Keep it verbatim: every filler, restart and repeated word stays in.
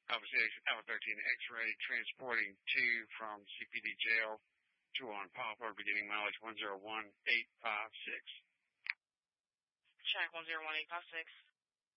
Alpha six, Alpha thirteen X-ray, transporting two from C P D jail to on Poplar, beginning mileage one zero one eight five six. Track one zero one eight five six.